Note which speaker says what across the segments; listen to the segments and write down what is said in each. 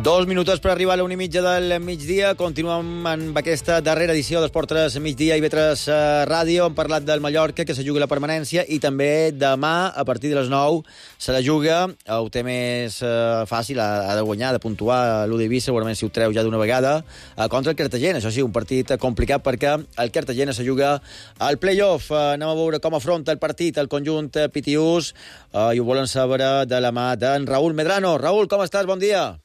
Speaker 1: 2 minuts per arribar a la 1:30 del migdia. Continuem amb aquesta darrera edició d'Esport 3 migdia i IB3 Ràdio. Hem parlat del Mallorca, que se juga la permanència, i també demà, a partir de les 9, se la juga. Ho té més fàcil, ha de guanyar, de puntuar l'Udivisa, segurament si ho treu ja d'una vegada, contra el Cartagena. Això sí, un partit complicat perquè el Cartagena se juga al play-off. Anem a veure com afronta el partit el conjunt pitiús, i ho volen saber de la mà d'en Raúl Medrano. Raúl, com estàs? Bon dia.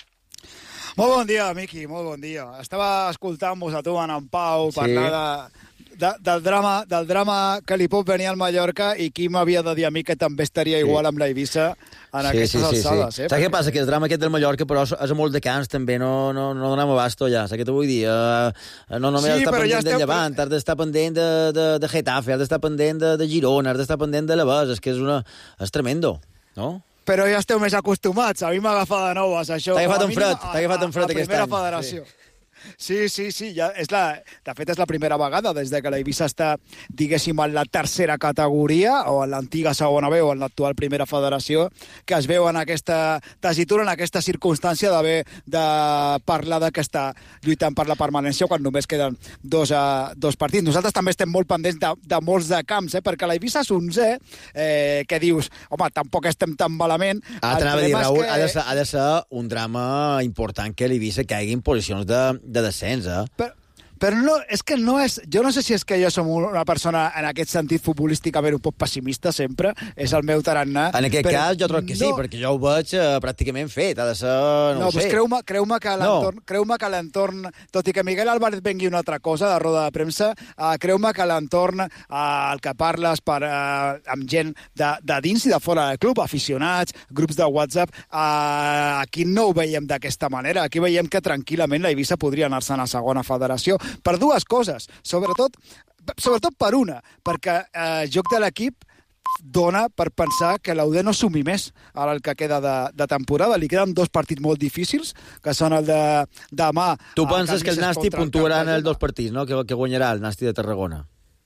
Speaker 2: Molt bon dia, Miqui, molt bon dia. Estava escoltant-vos a tu, en Pau, parlar del drama que li pot venir al Mallorca, i qui m'havia de dir a mi que també estaria igual amb la Eivissa en aquestes alçades.
Speaker 1: Saps què passa? Que el drama aquest del Mallorca, però és a molt de cants, també. No donem abasto ja, saps què t'ho vull dir? No només has d'estar pendent del Llevant, has d'estar pendent de Getafe, has d'estar pendent de Girona, has d'estar pendent de l'Avès. És que és tremendo, no?
Speaker 2: Però ja esteu més acostumats. A mi m'ha agafat de noves, això.
Speaker 1: T'ha agafat en fred aquest any.
Speaker 2: La primera federació. Sí, ja de fet és la primera vegada des que l'Eivissa està, diguéssim, en la tercera categoria, o en l'antiga segona B, o en l'actual primera federació, que es veu en aquesta tessitura, en aquesta circumstància d'haver de parlar que està lluitant per la permanència quan només queden dos partits. Nosaltres també estem molt pendents de molts de camps, perquè l'Eivissa és 11, que dius, home, tampoc estem tan malament.
Speaker 1: T'anava a dir, Raúl, ha de ser un drama important que l'Eivissa caigui en posicions de descens,
Speaker 2: Però no, és que no és... Jo no sé si és que jo som una persona en aquest sentit futbolísticament un poc pessimista sempre, és el meu tarannà.
Speaker 1: En aquest cas jo crec que sí, perquè jo ho veig pràcticament fet, ha de ser... No ho sé.
Speaker 2: Creu-me que l'entorn, tot i que Miguel Álvarez vengui una altra cosa de roda de premsa, creu-me que l'entorn al que parles amb gent de dins i de fora del club, aficionats, grups de WhatsApp, aquí no ho veiem d'aquesta manera. Aquí veiem que tranquil·lament la Eivissa podria anar-se'n a segona federació, per dues coses, sobretot per una, perquè el joc de l'equip dona per pensar que l'Aude no sumi més ara el que queda de temporada. Li queden 2 partits molt difícils, que són el de demà.
Speaker 1: Tu penses que el Nàstic puntuarà en els 2 partits, no? Que guanyarà el Nàstic de Tarragona?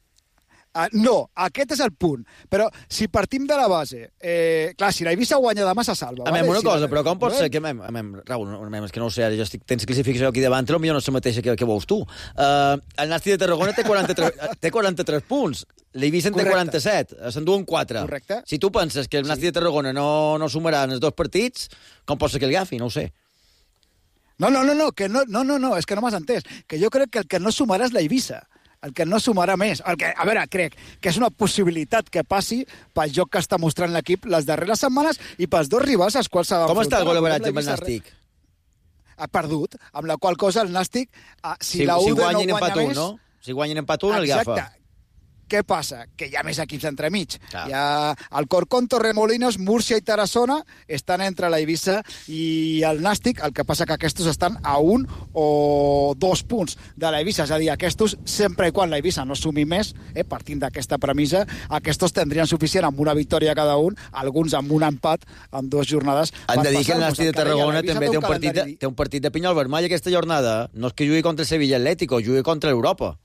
Speaker 2: No, aquest és el punt. Però si partim de la base... clar, si l'Eivissa guanya demà, se salva.
Speaker 1: Una cosa, però com pot ser que... Raül, és que no ho sé, jo tens classificació aquí davant, potser no és la mateixa que veus tu. El Nàstic de Tarragona té 43 punts. L'Eivissa en té 47. S'enduen 4.
Speaker 2: Correcte.
Speaker 1: Si tu penses que el Nàstic de Tarragona no sumarà en els 2 partits, com pot ser que el agafi? No ho sé.
Speaker 2: No, és que no m'has entès. Que jo crec que el que no sumarà és l'Eivissa. El que no sumarà més. A veure, crec que és una possibilitat que passi pel joc que està mostrant l'equip les darreres setmanes i pels 2 rivals als quals s'ha d'enfrontar.
Speaker 1: Com està el gol-average amb el Nàstic?
Speaker 2: Ha perdut, amb la qual cosa el Nàstic, si
Speaker 1: guanyin
Speaker 2: no guanya
Speaker 1: empat
Speaker 2: més...
Speaker 1: no? Si guanyin empat 1, el agafa.
Speaker 2: Exacte. Què passa? Que hi ha més equips entremig. Hi ha el Corcón, Torremolinos, Múrcia i Tarassona estan entre l'Eivissa i el Nàstic, el que passa que aquests estan a 1 o 2 punts de l'Eivissa. És a dir, aquests, sempre i quan l'Eivissa no sumi més, partint d'aquesta premissa, aquests tindrien suficient amb una victòria cada un, alguns amb un empat en 2 jornades.
Speaker 1: Han de dir que el Nàstic de Tarragona també té un partit de pinyol vermell aquesta jornada. No és que jugui contra el Sevilla Atlético, jugui contra l'Europa.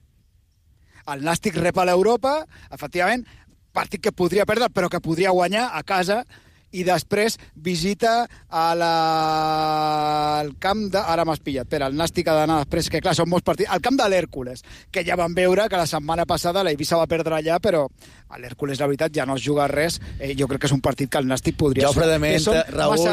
Speaker 2: El Nàstic rep a l'Europa, efectivament, partit que podria perdre, però que podria guanyar a casa, i després visita al camp de... Ara m'has pillat, espera, el Nàstic ha d'anar després, que clar, són molts partits. El camp de l'Hèrcules, que ja vam veure que la setmana passada l'Eivissa va perdre allà, però a l'Hèrcules, la veritat, ja no es juga res. Jo crec que és un partit que el Nàstic podria...
Speaker 1: Raül,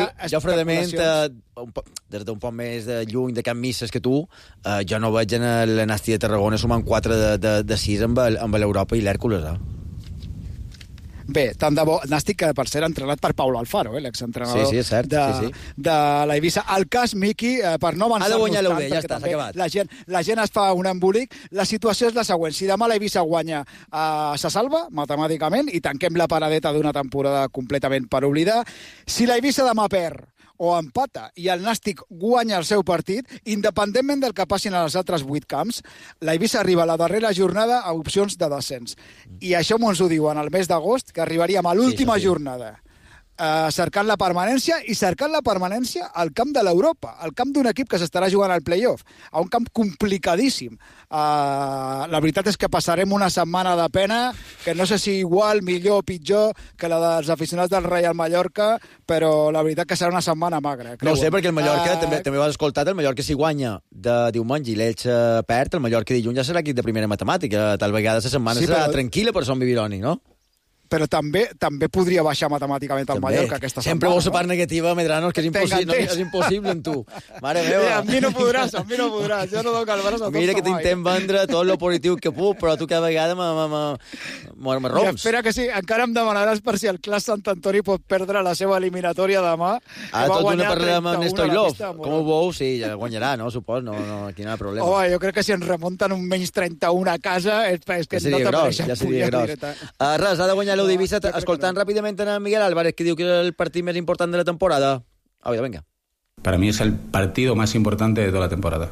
Speaker 1: des d'un poc més de lluny de Can Misses que tu, jo no veig en el Nàstic de Tarragona sumant 4 de 6 amb l'Europa i l'Hèrcules,
Speaker 2: Bé, tant de bo. Nàstic, que per ser entrenat per Paulo Alfaro, l'exentrenador de l'Eivissa. El cas, Miqui, per no avançar-nos tant...
Speaker 1: Ha de guanyar l'UD, ja està, s'ha acabat.
Speaker 2: La gent es fa un embolic. La situació és la següent. Si demà l'Eivissa guanya, se salva, matemàticament, i tanquem la paradeta d'una temporada completament per oblidar. Si l'Eivissa demà perd o empata i el Nàstic guanya el seu partit, independentment del que passin a les altres 8 camps, l'Eivissa arriba a la darrera jornada a opcions de descens. I això ens ho diuen al mes d'agost, que arribaríem a l'última jornada cercant la permanència i cercant la permanència al camp de l'Europa, al camp d'un equip que s'estarà jugant al play-off, a un camp complicadíssim. La veritat és que passarem una setmana de pena, que no sé si igual, millor o pitjor que la dels aficionats del Real Mallorca, però la veritat que serà una setmana magra.
Speaker 1: No ho sé, perquè el Mallorca, també ho has escoltat, el Mallorca si guanya de diumenge i l'Elx perd, el Mallorca dilluns ja serà equip de primera matemàtica, tal vegada la setmana serà tranquil·la per Son Bibiloni, no?
Speaker 2: Però també podria baixar matemàticament el Mallorca aquesta setmana.
Speaker 1: Sempre vols la part negativa, Medrano, que és impossible en tu. Mare meva.
Speaker 2: Amb mi no podràs. Jo no dono el braç a tot.
Speaker 1: Mira que t'intent vendre tot lo positiu que puc, però tu cada vegada me roms.
Speaker 2: Espera que sí, encara em demanaràs per si el Clas Sant Antoni pot perdre la seva eliminatòria demà.
Speaker 1: Ara tot una parlem amb Nestoilov. Com ho veus? Sí, ja guanyarà, no? Supos, no, aquí no hi ha problema.
Speaker 2: Home, jo crec que si ens remunten un menys 31 a casa és que no t'apareixen.
Speaker 1: Ja seria gros. Res, ha de guanyar l'Udi Vista, escoltant ràpidament a Miguel Álvarez, que diu que és el partit més important de la temporada. Venga.
Speaker 3: Para mí es el partido más importante de toda la temporada.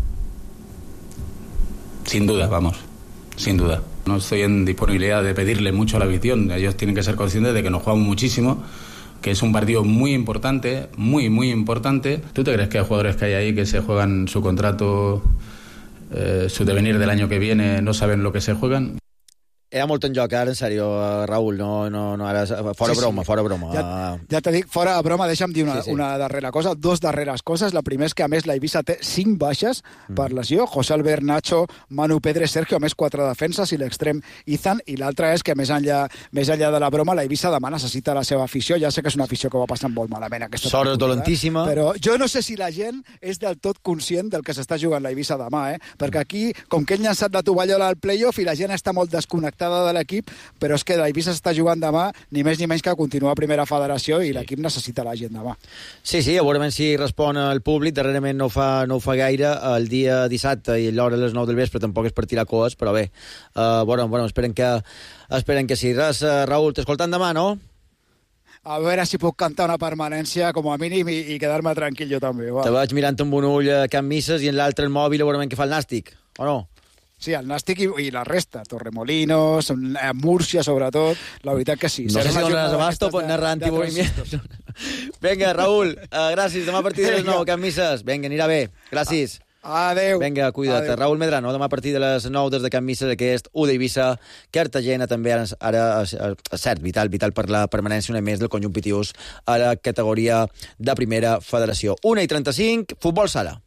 Speaker 3: Sin duda, vamos. Sin duda. No estoy en disponibilidad de pedirle mucho a la afición. Ellos tienen que ser conscientes de que nos jugamos muchísimo, que es un partido muy importante, muy, muy importante. ¿Tú te crees que hay jugadores que hay ahí que se juegan su contrato, su devenir del año que viene, no saben lo que se juegan?
Speaker 1: Era molt en joc, ara, en sèrio, Raül, no, ara, fora broma.
Speaker 2: Ja t'he dit, fora broma, deixa'm dir una darrera cosa, dos darreres coses. La primera és que, a més, la Eivissa té 5 baixes per lesió, José Albert, Nacho, Manu Pedre, Sergio, a més 4 defenses i l'extrem Izan, i l'altra és que, més enllà de la broma, la Eivissa demà necessita la seva afició. Ja sé que és una afició que va passant molt malament aquesta
Speaker 1: temporada. Sort dolentíssima.
Speaker 2: Però jo no sé si la gent és del tot conscient del que s'està jugant la Eivissa demà, perquè aquí, com que ell llançat la tovallola al play-off i la gent està molt desconnectada de l'equip, però és que l'Eivissa s'està jugant demà, ni més ni menys que continuar a primera federació i l'equip necessita la gent demà.
Speaker 1: Sí, a veure si respon el públic. Darrerament no ho fa gaire, el dia dissabte i l'hora a les 9 del vespre tampoc és per tirar coes, però bé, esperen que sí. Res, Raül, t'escoltant demà, no?
Speaker 2: A veure si puc cantar una permanència com a mínim i quedar-me tranquil jo també. Va.
Speaker 1: Te vaig mirant amb un ull a Can Misses i en l'altre el mòbil a veure què fa el Nàstic, o no?
Speaker 2: Sí, el Nàstic i la resta, Torremolinos, Múrcia, sobretot, la veritat que sí.
Speaker 1: No sé si donaràs abasto per anar antimovimientos. Vinga, Raül, gràcies. Demà a partir de les 9, Can Misses. Vinga, anirà bé. Gràcies.
Speaker 2: Adéu.
Speaker 1: Vinga, cuida't. Adéu. Raül Medrano, demà a partir de les 9 des de Can Misses, aquest U d'Eivissa, Cartagena també ara cert, vital per la permanència una més del conjunt pitiús a la categoria de primera federació. 1:35, futbol sala.